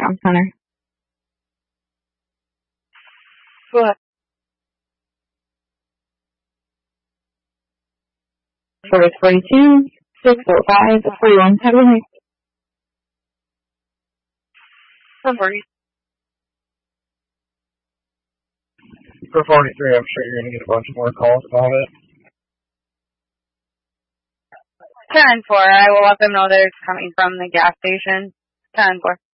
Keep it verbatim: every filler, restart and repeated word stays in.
Town Center. What? four forty-two, six oh five, forty-one seventy. I'm sorry. For forty-three, I'm sure you're going to get a bunch more calls about it. ten four. I will let them know that it's coming from the gas station. ten four.